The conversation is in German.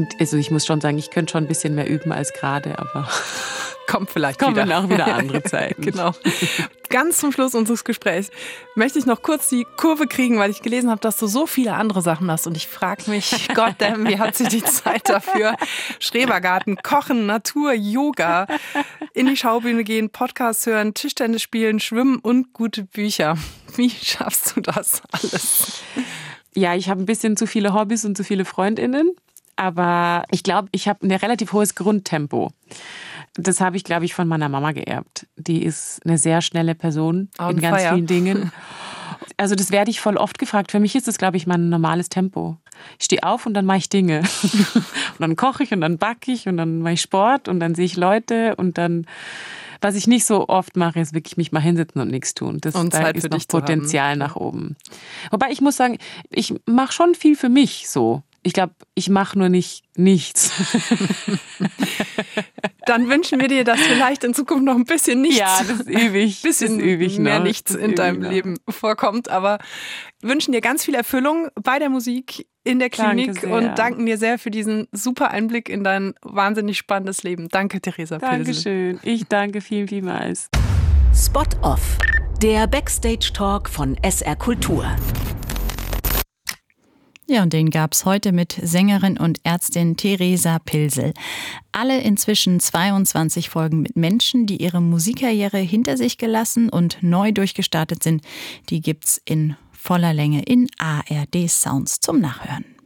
Und also ich muss schon sagen, ich könnte schon ein bisschen mehr üben als gerade, aber kommt vielleicht kommen auch wieder andere Zeiten. Genau. Ganz zum Schluss unseres Gesprächs möchte ich noch kurz die Kurve kriegen, weil ich gelesen habe, dass du so viele andere Sachen hast. Und ich frage mich, Goddamn, wie hat sie die Zeit dafür? Schrebergarten, Kochen, Natur, Yoga, in die Schaubühne gehen, Podcasts hören, Tischtennis spielen, schwimmen und gute Bücher. Wie schaffst du das alles? Ja, ich habe ein bisschen zu viele Hobbys und zu viele FreundInnen. Aber ich glaube, ich habe ein relativ hohes Grundtempo. Das habe ich, glaube ich, von meiner Mama geerbt. Die ist eine sehr schnelle Person in ganz vielen Dingen. Also das werde ich voll oft gefragt. Für mich ist das, glaube ich, mein normales Tempo. Ich stehe auf und dann mache ich Dinge. Und dann koche ich und dann backe ich und dann mache ich Sport und dann sehe ich Leute und dann... Was ich nicht so oft mache, ist wirklich mich mal hinsetzen und nichts tun. Da ist noch Potenzial nach oben. Wobei ich muss sagen, ich mache schon viel für mich so. Ich glaube, ich mache nur nicht nichts. Dann wünschen wir dir, dass vielleicht in Zukunft noch ein bisschen nichts. Ja, das übe ich. Bisschen mehr nichts in deinem Leben vorkommt. Aber wünschen dir ganz viel Erfüllung bei der Musik, in der Klinik und danken dir sehr für diesen super Einblick in dein wahnsinnig spannendes Leben. Danke, Theresa Pilsel. Dankeschön. Ich danke vielmals. Spot Off, der Backstage-Talk von SR Kultur. Ja, und den gab's heute mit Sängerin und Ärztin Theresa Pilsel. Alle inzwischen 22 Folgen mit Menschen, die ihre Musikkarriere hinter sich gelassen und neu durchgestartet sind, die gibt's in voller Länge in ARD Sounds zum Nachhören.